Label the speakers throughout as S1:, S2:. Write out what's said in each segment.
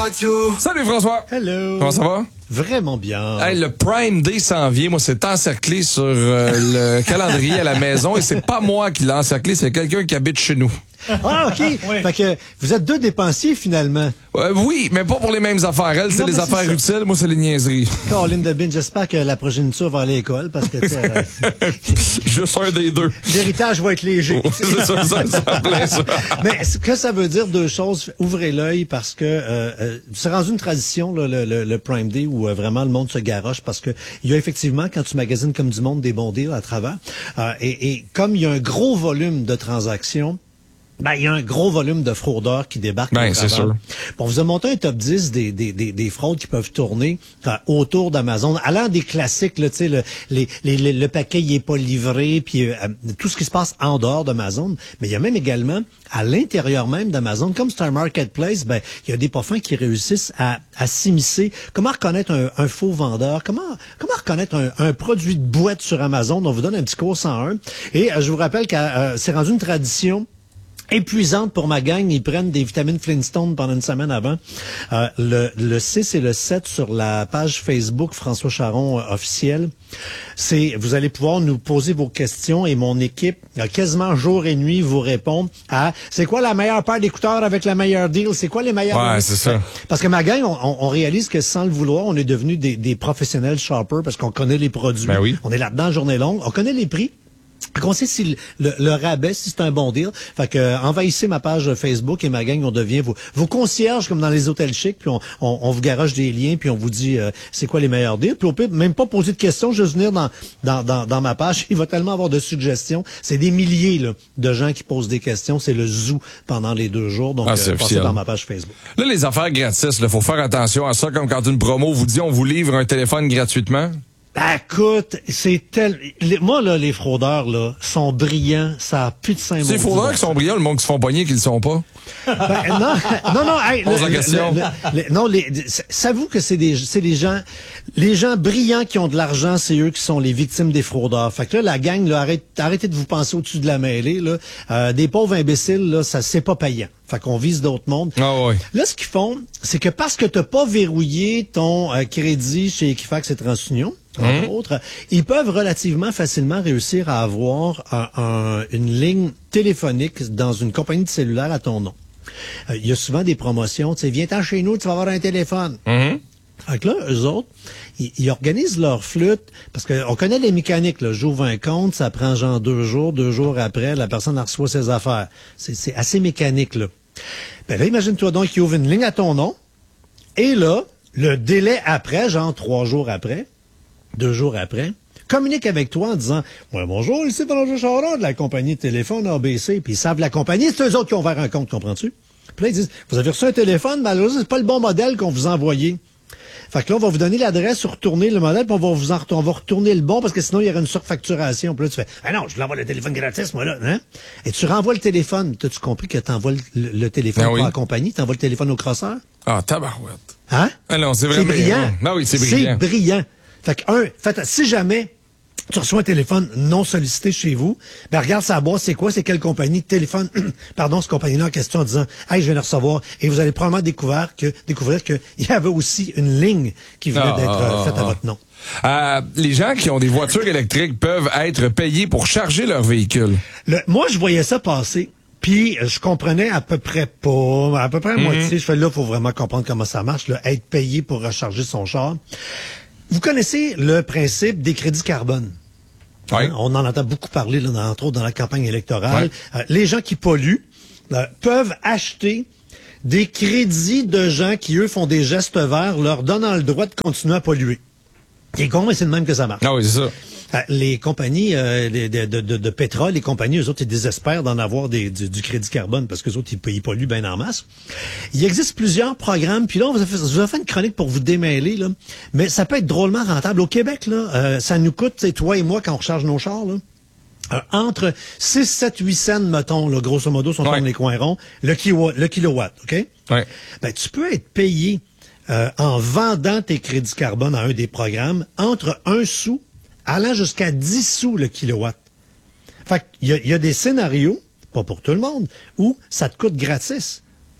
S1: Salut François.
S2: Hello.
S1: Comment ça va?
S2: Vraiment bien.
S1: Hey, le Prime Day s'en vient. Moi, c'est encerclé sur le calendrier à la maison et c'est pas moi qui l'ai encerclé, c'est quelqu'un qui habite chez nous.
S2: Ah, OK. Oui. Fait que vous êtes deux dépensiers, finalement.
S1: Oui, mais pas pour les mêmes affaires. Elle, c'est les affaires utiles. Moi, c'est les niaiseries.
S2: Caroline Debin, j'espère que la progéniture va aller à l'école parce que,
S1: juste un des deux.
S2: L'héritage va être léger.
S1: C'est ça plaît, ça.
S2: Mais ce que ça veut dire, deux choses. Ouvrez l'œil parce que c'est rendu une tradition, là, le Prime Day, où vraiment le monde se garoche parce que il y a effectivement, quand tu magasines comme du monde, des bons deals à travers. Et comme il y a un gros volume de transactions, il y a un gros volume de fraudeurs qui débarquent.
S1: C'est sûr.
S2: Bon, vous avez monté un top 10 des fraudes qui peuvent tourner autour d'Amazon, allant des classiques, là, tu sais, le paquet il est pas livré, puis tout ce qui se passe en dehors d'Amazon. Mais il y a même également, à l'intérieur même d'Amazon, comme c'est un marketplace, il y a des parfums qui réussissent à s'immiscer. Comment reconnaître un faux vendeur? Comment reconnaître un produit de boîte sur Amazon? On vous donne un petit cours 101. Et je vous rappelle que c'est rendu une tradition épuisante pour ma gang. Ils prennent des vitamines Flintstone pendant une semaine avant. Le 6 et le 7 sur la page Facebook François Charon officiel. Vous allez pouvoir nous poser vos questions et mon équipe, quasiment jour et nuit, vous répond à c'est quoi la meilleure paire d'écouteurs avec la meilleure deal? C'est quoi les meilleurs?
S1: Ouais, c'est ça.
S2: Parce que ma gang, on réalise que sans le vouloir, on est devenus des professionnels shoppers parce qu'on connaît les produits.
S1: Ben oui.
S2: On est là-dedans journée longue. On connaît les prix. On sait si le rabais, si c'est un bon deal. Fait que envahissez ma page Facebook et ma gang, on devient vos concierges comme dans les hôtels chics, puis on vous garoche des liens, puis on vous dit c'est quoi les meilleurs deals. Puis on peut même pas poser de questions, juste venir dans ma page. Il va tellement avoir de suggestions. C'est des milliers là, de gens qui posent des questions. C'est le zoo pendant les 2 jours. Donc passez dans ma page Facebook.
S1: Là, les affaires gratis, il faut faire attention à ça, comme quand une promo vous dit on vous livre un téléphone gratuitement.
S2: Écoute, moi, là, les fraudeurs, là, sont brillants. Ça a plus de symbole.
S1: C'est les fraudeurs qui sont brillants, le monde qui se font pogner, qui le sont pas.
S2: Non. Hey,
S1: pose la question.
S2: S'avoue que c'est les gens brillants qui ont de l'argent, c'est eux qui sont les victimes des fraudeurs. Fait que là, la gang, là, arrêtez de vous penser au-dessus de la mêlée, là. Des pauvres imbéciles, là, c'est pas payant. Fait qu'on vise d'autres mondes.
S1: Ah ouais.
S2: Là, ce qu'ils font, c'est que parce que t'as pas verrouillé ton crédit chez Equifax et TransUnion, entre autres, ils peuvent relativement facilement réussir à avoir une ligne téléphonique dans une compagnie de cellulaire à ton nom. Il y a souvent des promotions, tu sais, viens-t'en chez nous, tu vas avoir un téléphone. Fait que là, eux autres, ils organisent leur flûte, parce qu'on connaît les mécaniques, là. J'ouvre un compte, ça prend genre 2 jours, 2 jours après, la personne reçoit ses affaires. C'est assez mécanique, là. Ben là, imagine-toi donc qu'il ouvre une ligne à ton nom, et là, le délai après, genre 3 jours après, 2 jours après, communique avec toi en disant « Ouais, bonjour, ici François Charon de la compagnie de téléphone ABC. » Puis ils savent la compagnie, c'est eux autres qui ont ouvert un compte, comprends-tu? Puis là, ils disent « Vous avez reçu un téléphone, malheureusement, c'est pas le bon modèle qu'on vous a envoyé. » Fait que là, on va vous donner l'adresse, retourner le modèle, puis on va retourner le bon, parce que sinon, il y aurait une surfacturation. Puis là, tu fais « Ah non, je vous envoie le téléphone gratis, moi, là. » Hein? Et tu renvoies le téléphone. T'as-tu compris que t'envoies le téléphone pas à la compagnie? T'envoies le téléphone au crosseur?
S1: Ah, tabarouette.
S2: Hein?
S1: Ah non, c'est vraiment
S2: brillant.
S1: Ah oui, c'est brillant.
S2: C'est brillant. Fait que, si jamais tu reçois un téléphone non sollicité chez vous, ben regarde sa boîte, c'est quoi, c'est quelle compagnie de téléphone, cette compagnie-là en question en disant « Hey, je viens de recevoir », et vous allez probablement découvrir qu'il y avait aussi une ligne qui venait d'être faite à votre nom.
S1: Les gens qui ont des voitures électriques peuvent être payés pour charger leur véhicule.
S2: Moi, je voyais ça passer. Puis, je comprenais à peu près à moitié. Je fais là, faut vraiment comprendre comment ça marche, là, être payé pour recharger son char. Vous connaissez le principe des crédits carbone.
S1: Oui.
S2: On en entend beaucoup parler, là, entre autres dans la campagne électorale. Les gens qui polluent peuvent acheter des crédits de gens qui, eux, font des gestes verts, leur donnant le droit de continuer à polluer. C'est con, mais c'est de même que ça marche.
S1: Ah oui, c'est ça.
S2: Les compagnies de pétrole, les compagnies, eux autres, ils désespèrent d'en avoir du crédit carbone parce que les autres, ils polluent bien en masse. Il existe plusieurs programmes, puis là, on vous a fait une chronique pour vous démêler, là, mais ça peut être drôlement rentable. Au Québec, là, ça nous coûte, toi et moi, quand on recharge nos chars, là, entre 6, 7, 8 cents, mettons, là, grosso modo, si on tourne les coins ronds, le kilowatt, OK?
S1: Ouais.
S2: Ben, tu peux être payé en vendant tes crédits carbone à un des programmes entre 1 sou allant jusqu'à 10 sous le kilowatt. Fait qu'il y a des scénarios, pas pour tout le monde, où ça te coûte gratis.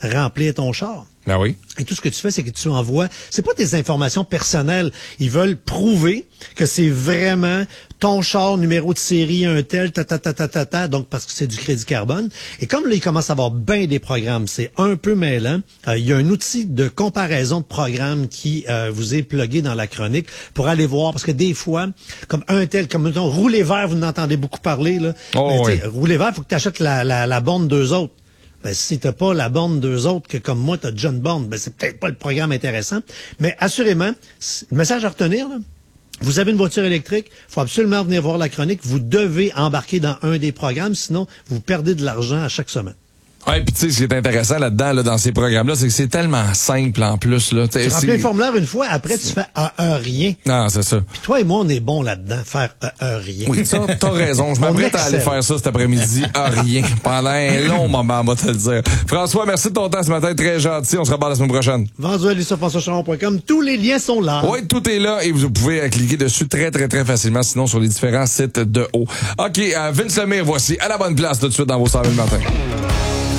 S2: remplir ton char.
S1: Ben oui.
S2: Et tout ce que tu fais, c'est que tu envoies, c'est pas tes informations personnelles. Ils veulent prouver que c'est vraiment ton char, numéro de série, un tel, donc parce que c'est du crédit carbone. Et comme là, il commence à avoir bien des programmes, c'est un peu mêlant. Il y a un outil de comparaison de programmes qui vous est plugué dans la chronique pour aller voir, parce que des fois, comme un tel, comme mettons, rouler vert, vous en entendez beaucoup parler, là.
S1: Oh,
S2: mais, rouler vert, il faut que tu achètes la borne 2 autres. Ben, si t'as pas la borne 2 autres, que comme moi, t'as John Bond, ben, c'est peut-être pas le programme intéressant. Mais assurément, le message à retenir, là, vous avez une voiture électrique, il faut absolument venir voir la chronique. Vous devez embarquer dans un des programmes, sinon vous perdez de l'argent à chaque semaine.
S1: Ouais, puis tu sais, ce qui est intéressant là-dedans, là, dans ces programmes-là, c'est que c'est tellement simple en plus. Là.
S2: Tu remplis le formulaire une fois, après tu fais un rien.
S1: Non, c'est ça.
S2: Puis toi et moi, on est bons là-dedans, faire un rien.
S1: Oui, ça, t'as raison. Je m'apprête à aller faire ça cet après-midi, rien. Pendant un long moment, on va te le dire. François, merci de ton temps ce matin, très gentil. On se reparle la semaine prochaine.
S2: Vendu à LissaFrançoisCharon.com. Tous les liens sont là.
S1: Oui, tout est là et vous pouvez cliquer dessus très, très, très facilement, sinon sur les différents sites de haut. OK, Vince Lemire, voici à la bonne place tout de suite dans vos 100 000 matin.